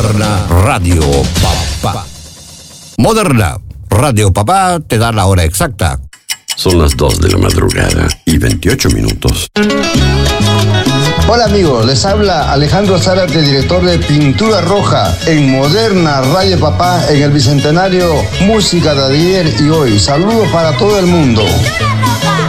Radio Papá. Moderna Radio Papá te da la hora exacta. Son las 2 de la madrugada y 28 minutos. Hola amigos, les habla Alejandro Zárate, director de Pintura Roja en Moderna Radio Papá en el Bicentenario Música de ayer y hoy. Saludos para todo el mundo.